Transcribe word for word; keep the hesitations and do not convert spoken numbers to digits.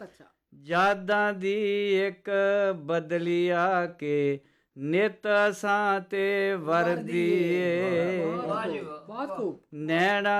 बहुत अच्छा। यादां दी एक बदलिया के नित सां ते वरदी बहुत खूब। नैना